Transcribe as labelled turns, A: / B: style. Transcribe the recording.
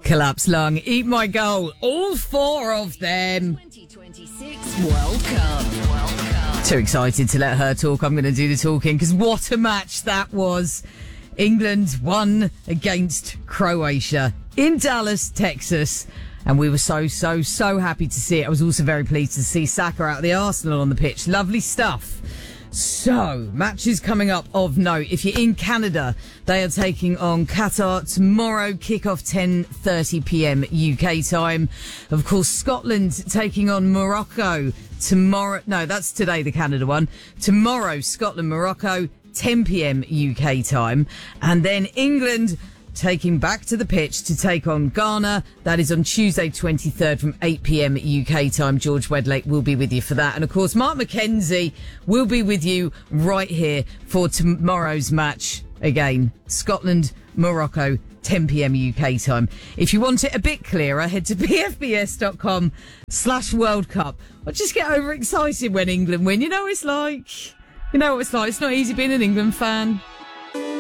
A: Collapse Lung, Eat My Goal, all four of them.
B: 2026 World Cup.
A: Too excited to let her talk. I'm going to do the talking because what a match that was. England won against Croatia in Dallas, Texas. And we were so happy to see it. I was also very pleased to see Saka out of the Arsenal on the pitch. Lovely stuff. So, matches coming up of note. If you're in Canada, they are taking on Qatar tomorrow, kickoff 10:30pm UK time. Of course, Scotland taking on Morocco tomorrow. No, that's today, the Canada one. Tomorrow, Scotland, Morocco, 10pm UK time. And then England taking back to the pitch to take on Ghana. That is on Tuesday 23rd from 8pm UK time. George Wedlake will be with you for that. And of course, Mark McKenzie will be with you right here for tomorrow's match. Again, Scotland, Morocco, 10pm UK time. If you want it a bit clearer, head to pfbs.com/World Cup. Or just get overexcited when England win. You know what it's like. It's not easy being an England fan.